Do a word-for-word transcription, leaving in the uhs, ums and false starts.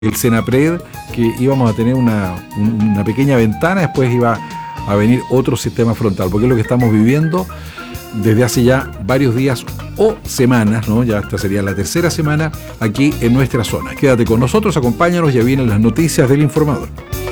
el Senapred, que íbamos a tener una, una pequeña ventana, después iba a venir otro sistema frontal, porque es lo que estamos viviendo desde hace ya varios días o semanas, ¿no? Ya esta sería la tercera semana aquí en nuestra zona. Quédate con nosotros, acompáñanos, ya vienen las noticias del informador.